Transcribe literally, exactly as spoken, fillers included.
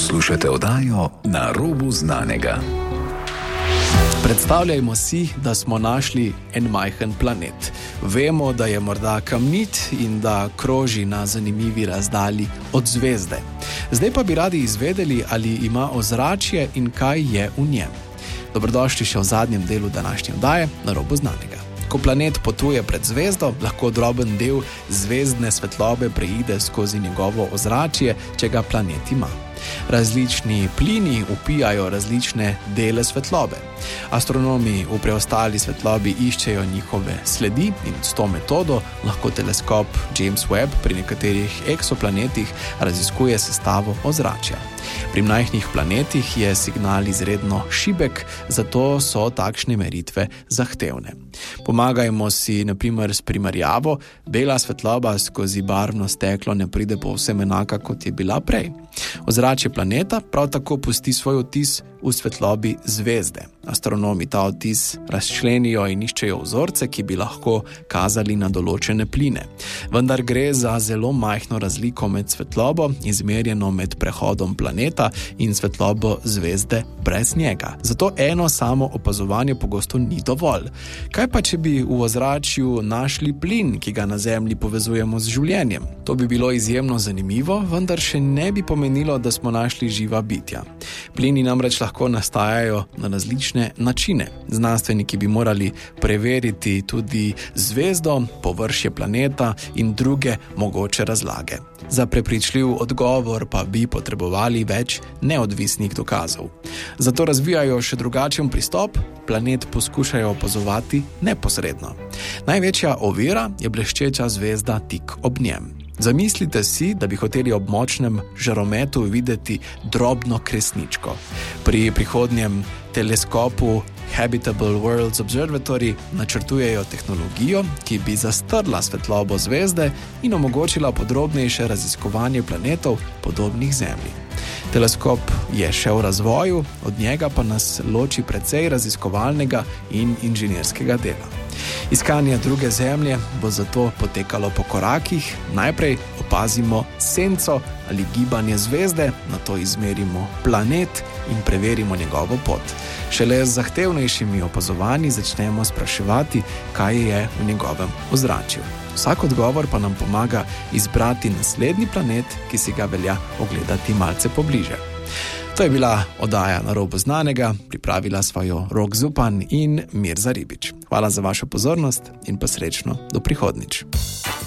Poslušate oddajo Na robu znanega. Predstavljajmo si, da smo našli en majhen planet. Vemo, da je morda kamnit in da kroži na zanimivi razdalji od zvezde. Zdaj pa bi radi izvedeli, ali ima ozračje in kaj je v njem. Dobrodošli še v zadnjem delu današnje oddaje Na robu znanega. Ko planet potuje pred zvezdo, lahko droben del zvezdne svetlobe preide skozi njegovo ozračje, če ga planet ima. Različni plini vpijajo različne dele svetlobe. Astronomi v preostali svetlobi iščejo njihove sledi in s to metodo lahko teleskop James Webb pri nekaterih eksoplanetih raziskuje sestavo ozračja. Pri majhnih planetih je signal izredno šibek, zato so takšne meritve zahtevne. Pomagajmo si na primer s primerjavo, bela svetloba skozi barvno steklo ne pride povsem enaka, kot je bila prej. Ozračje planeta prav tako pusti svoj odtis v svetlobi zvezde. Astronomi ta odtis razčlenijo in iščejo vzorce, ki bi lahko kazali na določene pline. Vendar gre za zelo majhno razliko med svetlobo, izmerjeno med prehodom planeta, in svetlobo zvezde brez njega. Zato eno samo opazovanje pogosto ni dovolj. Kaj pa, če bi v ozračju našli plin, ki ga na Zemlji povezujemo z življenjem? To bi bilo izjemno zanimivo, vendar še ne bi pomenilo, da smo našli živa bitja. Plini namreč lahko nastajajo na različne načine. Znanstveniki bi morali preveriti tudi zvezdo, površje planeta in druge mogoče razlage. Za prepričljiv odgovor pa bi potrebovali več neodvisnih dokazov. Zato razvijajo še drugačen pristop, planet poskušajo opazovati neposredno. Največja ovira je bleščeča zvezda tik ob njem. Zamislite si, da bi hoteli ob močnem žarometu videti drobno kresničko. Pri prihodnjem teleskopu Habitable Worlds Observatory načrtujejo tehnologijo, ki bi zastrla svetlobo zvezde in omogočila podrobnejše raziskovanje planetov podobnih Zemlji. Teleskop je še v razvoju, od njega pa nas loči precej raziskovalnega in inženirskega dela. Iskanje druge Zemlje bo zato potekalo po korakih. Najprej opazimo senco ali gibanje zvezde, nato izmerimo planet in preverimo njegovo pot. Šele z zahtevnejšimi opazovanji začnemo spraševati, kaj je v njegovem ozračju. Vsak odgovor pa nam pomaga izbrati naslednji planet, ki si ga velja ogledati malce pobliže. To je bila oddaja Na robu znanega, pripravila svojo Rok Zupan in Mirza Ribič. Hvala za vašo pozornost in pa srečno do prihodnjič.